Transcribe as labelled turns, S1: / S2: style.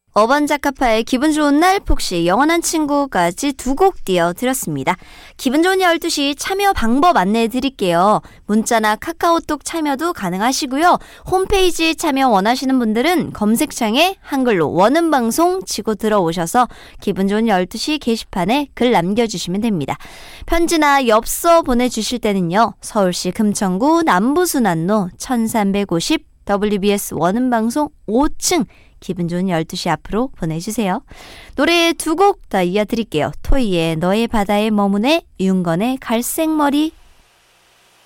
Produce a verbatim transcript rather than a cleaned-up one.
S1: 어반자카파의 기분 좋은 날, 폭시, 영원한 친구까지 두 곡 띄워드렸습니다. 기분 좋은 열두 시 참여 방법 안내해 드릴게요. 문자나 카카오톡 참여도 가능하시고요. 홈페이지 참여 원하시는 분들은 검색창에 한글로 원음방송 치고 들어오셔서 기분 좋은 열두 시 게시판에 글 남겨주시면 됩니다. 편지나 엽서 보내주실 때는요. 서울시 금천구 남부순환로 천삼백오십 더블유비에스 원음방송 오 층 기분 좋은 열두 시 앞으로 보내주세요. 노래 두 곡 더 이어드릴게요. 토이의 너의 바다에 머무네, 윤건의 갈색머리